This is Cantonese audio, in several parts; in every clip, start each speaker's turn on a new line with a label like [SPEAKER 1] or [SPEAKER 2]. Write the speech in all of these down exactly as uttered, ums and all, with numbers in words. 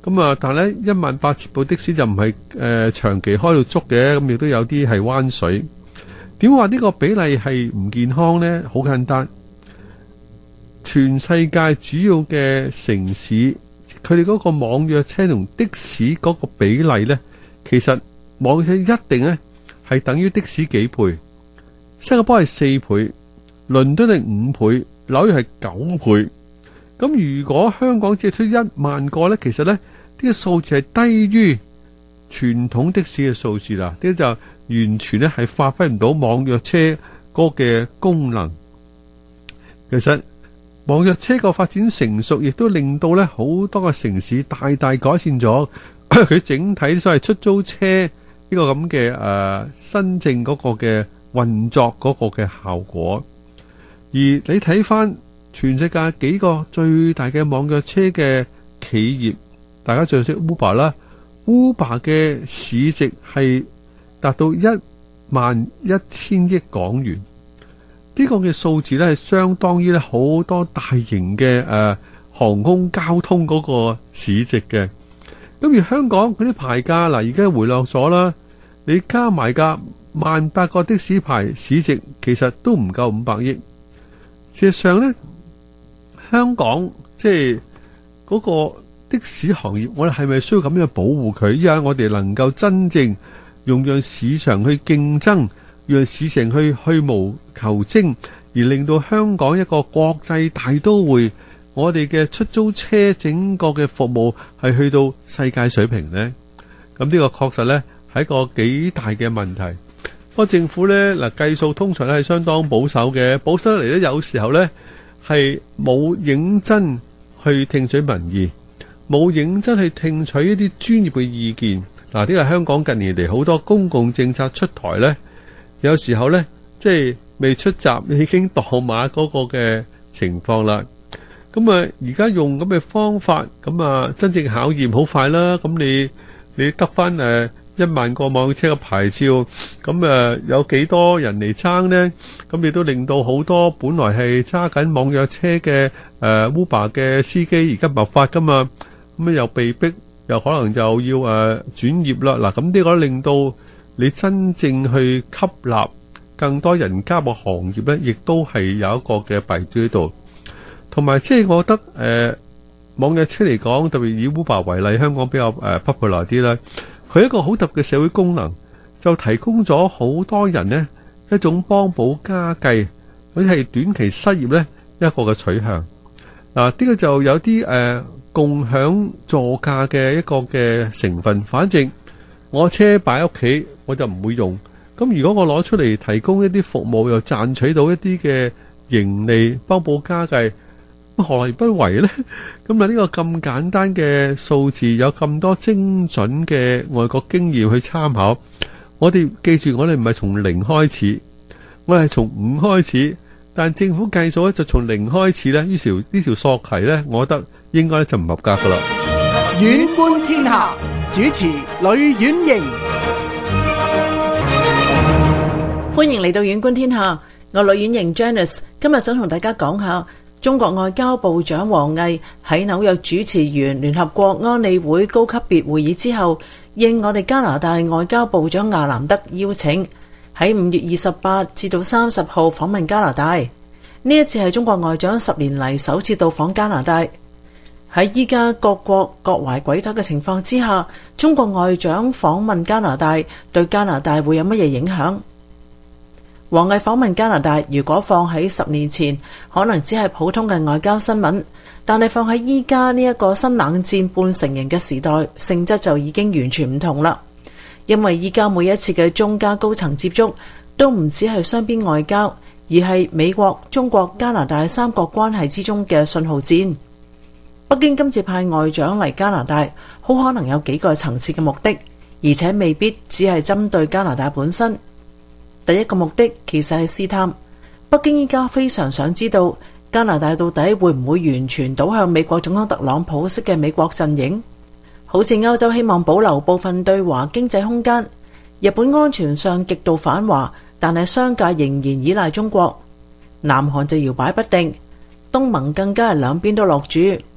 [SPEAKER 1] 咁啊，但係咧一萬八千部的士就唔係誒長期開到足嘅，咁亦都有啲係彎水。點話呢個比例係唔健康呢？好簡單，全世界主要嘅城市，佢哋嗰個網約車同的士嗰個比例呢，其實網約車一定呢係等於的士幾倍。新加坡係四倍，倫敦係五倍，紐約係九倍。咁如果香港只係出一萬個呢，其實呢呢、呢個數字係低於傳統的士嘅數字啦。呢就完全呢係發揮唔到網約車嗰個嘅功能。其實網約車個發展成熟，亦都令到呢好多個城市大大改善咗佢整體所謂出租車呢個咁嘅誒新政嗰個嘅運作嗰個嘅效果。而你睇翻全世界幾個最大嘅網約車嘅企業，大家最識 Uber 啦。Uber 嘅市值係達到一萬一千億港元，呢個嘅數字咧係相當於咧好多大型嘅誒航空交通嗰個市值嘅。咁而香港嗰啲牌價嗱，而家回落咗啦，你加埋價萬八個的士牌市值，其實都唔夠五百億。事實上咧，香港即係嗰個的士行業，我哋係咪需要咁樣保護佢？因為我哋能夠真正用讓市場去競爭，讓市場去去無求精，而令到香港一個國際大都會，我哋嘅出租車整個嘅服務係去到世界水平呢？咁呢個確實呢係一個幾大嘅問題。不過政府呢嗱計數通常咧係相當保守嘅，保守得嚟呢有時候呢係冇認真去聽取民意，冇認真去聽取一啲專業嘅意見。嗱，呢個係香港近年嚟好多公共政策出台呢，有時候呢即係未出閘已經墮馬嗰個嘅情況啦。咁啊，而家用咁嘅方法，咁啊真正考驗好快啦。咁你你得翻誒一萬個網約車嘅牌照，咁誒有幾多人嚟爭呢？咁亦都令到好多本來係揸緊網約車嘅誒 Uber 嘅司機而家違法噶嘛，咁又被逼，又可能又要誒轉業啦。嗱，咁呢個令到你真正去吸納更多人加入行業咧，亦都係有一個嘅弊端喺度。同埋即係我覺得誒、呃、網約車嚟講，特別以 Uber 為例，香港比較誒 popular 啲啦。佢一個好特別嘅社會功能，就提供咗好多人呢一種幫補家計，或者係短期失業呢一個嘅取向。嗱、啊，呢、這個就有啲誒、呃、共享座駕嘅一個嘅成分。反正我車擺喺屋企，我就唔會用。咁如果我攞出嚟提供一啲服務，又賺取到一啲嘅盈利，幫補家計，何樂而不為呢？咁啊，呢個咁簡單嘅數字，有咁多精準嘅外國經驗去參考。我哋記住，我哋唔係從零開始，我哋係從五開始。但政府計數咧就從零開始咧，呢條呢條數學題咧，我覺得應該就唔合格噶啦。
[SPEAKER 2] 遠觀天下，主持呂婉瑩，
[SPEAKER 3] 歡迎嚟到遠觀天下。我呂婉瑩 Janice 今日想同大家講下。中國外交部長王毅喺紐約主持完聯合國安理會高級別會議之後，應我哋加拿大外交部長亞南德邀請，喺五月二十八至到三十號訪問加拿大。呢一次係中國外長十年嚟首次到訪加拿大。喺依家各國各懷鬼胎嘅情況之下，中國外長訪問加拿大，對加拿大會有乜嘢影響？王毅訪問加拿大，如果放喺十年前，可能只係普通嘅外交新聞，但係放喺依家呢一個新冷戰半成型嘅時代，性質就已經完全唔同啦。因為依家每一次嘅中加高層接觸，都唔只係雙邊外交，而係美國、中國、加拿大三國關係之中嘅信號戰。北京今次派外長嚟加拿大，好可能有幾個層次嘅目的，而且未必只係針對加拿大本身。第一個目的其實係試探，北京依家非常想知道加拿大到底會唔會完全倒向美國總統特朗普式嘅美國陣營。好似歐洲希望保留部分對華經濟空間，日本安全上極度反華，但係商界仍然依賴中國，南韓就搖擺不定，東盟更加係兩邊都落注。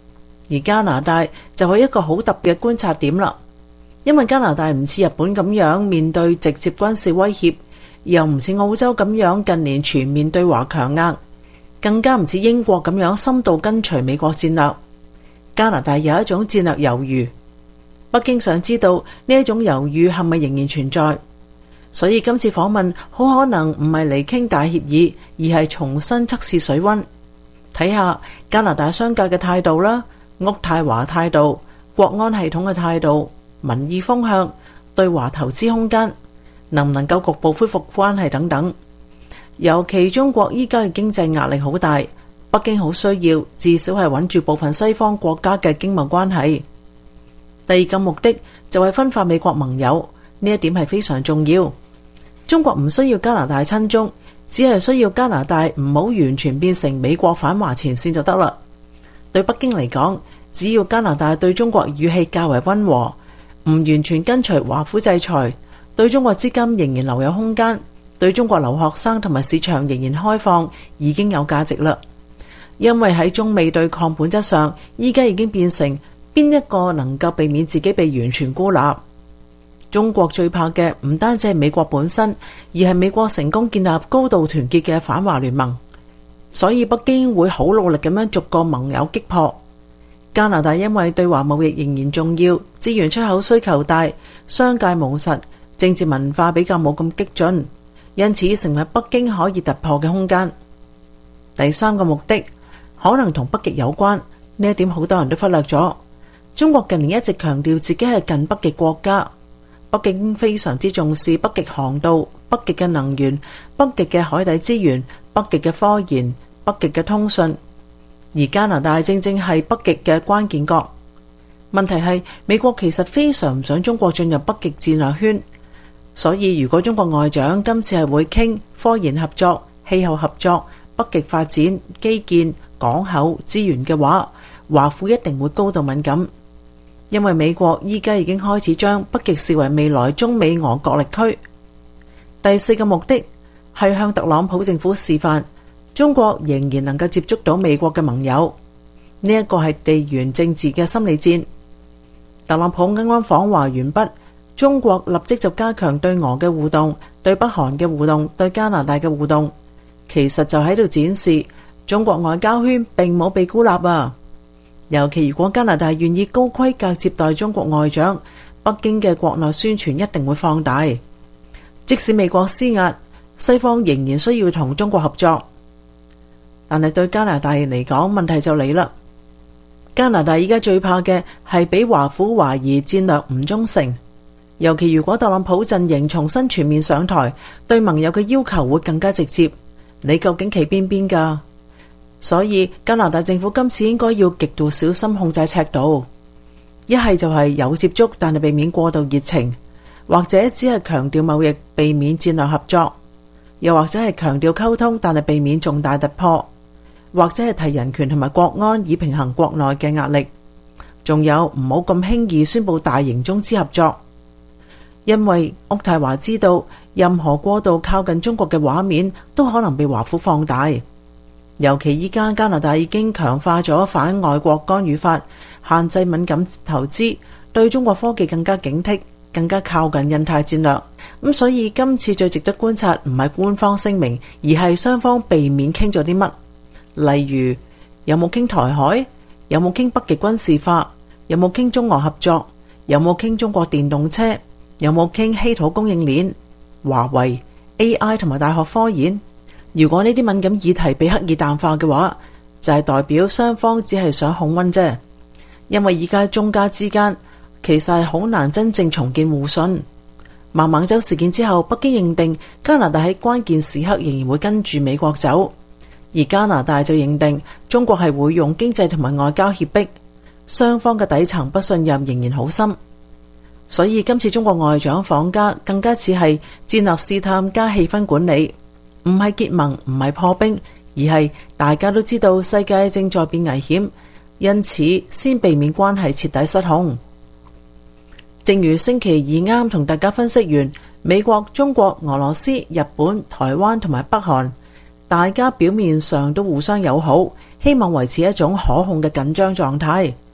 [SPEAKER 3] 而加拿大就係一個好特別嘅觀察點啦，因為加拿大唔似日本咁樣面對直接軍事威脅，又唔似澳洲咁樣近年全面對華強硬，更加唔似英國咁樣深度跟隨美國戰略。加拿大有一種戰略猶豫，北京想知道呢一種猶豫係咪仍然存在，所以今次訪問好可能唔係嚟傾大協議，而係重新測試水溫，睇下加拿大商界嘅態度啦，渥太華態度、國安系統嘅態度、民意風向、對華投資空間，能唔能夠局部恢復關係等等。尤其中國依家嘅經濟壓力好大，北京好需要至少係穩住部分西方國家嘅經貿關係。第二個目的就係分化美國盟友，呢一點係非常重要。中國唔需要加拿大親中，只係需要加拿大唔好完全變成美國反華前線就得啦。對北京嚟講，只要加拿大對中國語氣較為溫和，唔完全跟隨華府制裁，對中國資金仍然留有空間，對中國留學生同埋市場仍然開放，已經有價值啦。因為喺中美對抗本質上，依家已經變成邊一個能夠避免自己被完全孤立。中國最怕嘅唔單止係美國本身，而係美國成功建立高度團結嘅反華聯盟。所以北京會好努力咁樣逐個盟友擊破。加拿大因為對華貿易仍然重要，資源出口需求大，商界務實，政治文化比較冇咁激進，因此成為北京可以突破嘅空間。第三個目的可能同北極有關，呢一點好多人都忽略咗。中國近年一直強調自己係近北極國家，北京非常之重視北極航道、北極嘅能源、北極嘅海底資源、北極嘅科研、北極嘅通訊，而加拿大正正係北極嘅關鍵國。問題係美國其實非常唔想中國進入北極戰略圈，所以如果中國外長今次係會傾科研合作、氣候合作、北極發展、基建、港口、資源嘅話，華府一定會高度敏感。因為美國依家已經開始將北極視為未來中美俄角力區。第四個目的係向特朗普政府示範，中國仍然能夠接觸到美國嘅盟友。呢一個係地緣政治嘅心理戰。特朗普啱啱訪華完畢，中國立即就加強對俄嘅互動、對北韓嘅互動、對加拿大嘅互動，其實就喺度展示中國外交圈並冇被孤立啊！尤其如果加拿大願意高規格接待中國外長，北京嘅國內宣傳一定會放大。即使美國施壓，西方仍然需要同中國合作。但係對加拿大人嚟講，問題就嚟啦。加拿大而家最怕嘅係俾華府懷疑戰略唔忠誠，尤其如果特朗普陣營重新全面上台，對盟友嘅要求會更加直接。你究竟企邊邊㗎？所以加拿大政府今次應該要極度小心控制尺度，一係就係有接觸，但係避免過度熱情，或者只係強調貿易，避免戰略合作，又或者係強調溝通，但係避免重大突破，或者係提人權同埋國安以平衡國內嘅壓力。仲有唔好咁輕易宣布大型中資合作，因為渥太華知道任何過度靠近中國嘅畫面都可能被華府放大。尤其依家加拿大已經強化咗反外國干預法，限制敏感投資，對中國科技更加警惕，更加靠近印太戰略。咁所以今次最值得觀察唔係官方聲明，而係雙方避免傾咗啲乜。例如有冇傾台海，有冇傾北極軍事化，有冇傾中俄合作，有冇傾中國電動車，有冇傾稀土供應鏈、華為、A I 同埋大學科研。如果呢啲敏感議題被刻意淡化嘅話，就係代表雙方只係想控溫啫。因為而家中加之間其實係好難真正重建互信。孟晚舟事件之後，北京認定加拿大喺關鍵時刻仍然會跟住美國走，而加拿大就認定中國係會用經濟同埋外交脅迫，雙方嘅底層不信任仍然好深。所以今次中國外長訪加更加似係戰略試探加氣氛管理。唔係結盟，唔係破冰，而係大家都知道世界正在變危險，因此先避免關係徹底失控。正如星期二啱同大家分析完，美國、中國、俄羅斯、日本、台灣同埋北韓，大家表面上都互相友好，希望維持一種可控嘅緊張狀態。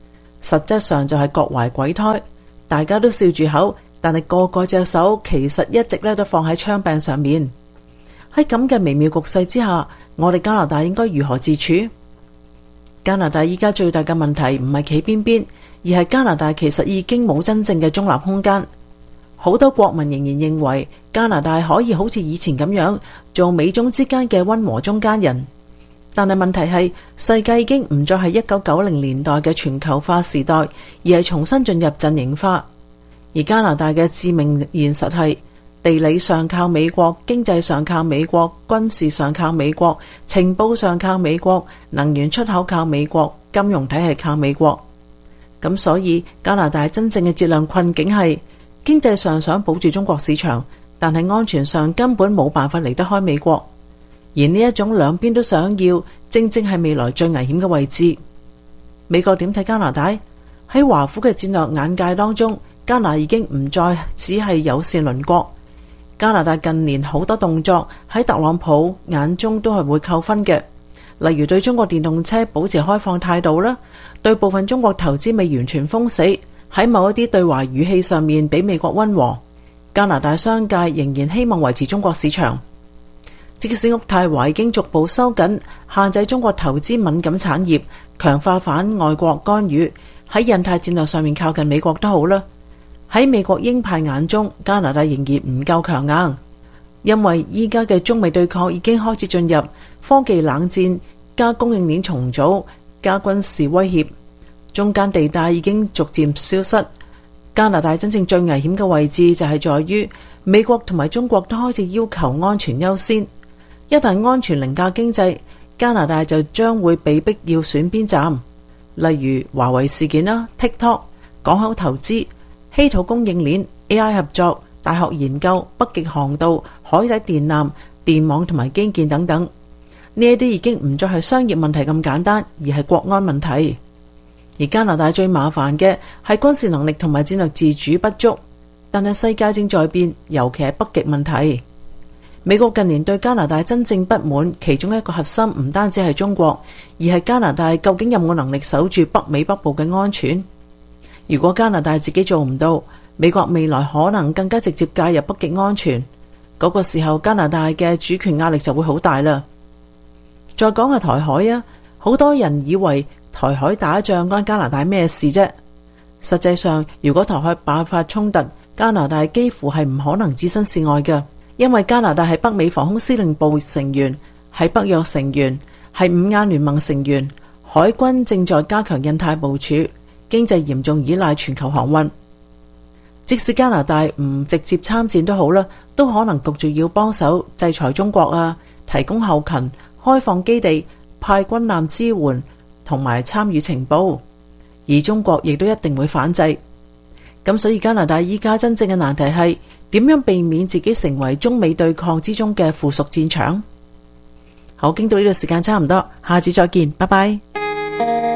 [SPEAKER 3] 實質上就係各懷鬼胎，大家都笑住口，但係個個隻手其實一直咧都放喺槍柄上面。喺咁嘅微妙局勢之下，我哋加拿大應該如何自處？加拿大依家最大嘅問題唔係企邊邊，而係加拿大其實已經冇真正嘅中立空間。好多國民仍然認為加拿大可以好似以前咁樣做美中之間嘅溫和中間人，但係問題係世界已經唔再係一九九零年代嘅全球化時代，而係重新進入陣營化。而加拿大嘅致命現實係地理上靠美國，經濟上靠美國，軍事上靠美國，情報上靠美國，能源出口靠美國，金融體系靠美國。咁所以加拿大真正嘅節量困境係經濟上想保住中國市場，但係安全上根本冇辦法離得開美國。而呢一種兩邊都想要，正正係未來最危險嘅位置。美國點睇加拿大？喺華府嘅戰略眼界當中，加拿大已經唔再只係友善鄰國。加拿大近年好多動作喺特朗普眼中都係會扣分嘅，例如對中國電動車保持開放態度啦，對部分中國投資未完全封死，喺某一啲對華語氣上面比美國溫和。加拿大商界仍然希望維持中國市場，即使渥太華已經逐步收緊限制中國投資敏感產業，強化反外國干預，喺印太戰略上面靠近美國都好啦。喺美國鷹派眼中，加拿大仍然唔夠強硬，因為依家嘅中美對抗已經開始進入科技冷戰加供應鏈重組加軍事威脅，中間地帶已經逐漸消失。加拿大真正最危險嘅位置就係在於美國同埋中國都開始要求安全優先，一旦安全凌駕經濟，加拿大就將會被逼要選邊站，例如華為事件啦、TikTok、港口投資、稀土供應鏈、A I 合作、大學研究、北極航道、海底電纜、電網同埋基建等等，呢一啲已經唔再係商業問題咁簡單，而係國安問題。而加拿大最麻煩嘅係軍事能力同埋戰略自主不足，但係世界正在變，尤其係北極問題。美國近年對加拿大真正不滿，其中一個核心唔單止係中國，而係加拿大究竟有冇能力守住北美北部嘅安全？如果加拿大自己做唔到，美國未來可能更加直接介入北極安全，嗰個時候加拿大嘅主權壓力就會好大啦。再講下台海啊，好多人以為台海打仗關加拿大咩事啫？實際上，如果台海爆發衝突，加拿大幾乎係唔可能置身事外嘅，因為加拿大係北美防空司令部成員，係北約成員，係五眼聯盟成員，海軍正在加強印太部署，經濟嚴重依賴全球航運。即使加拿大唔直接參戰都好啦，都可能焗住要幫手制裁中國啊，提供後勤、開放基地、派軍艦支援同埋參與情報，而中國亦都一定會反制。咁所以加拿大依家真正嘅難題係點樣避免自己成為中美對抗之中嘅附屬戰場。好，經到呢度時間差唔多，下次再見，拜拜。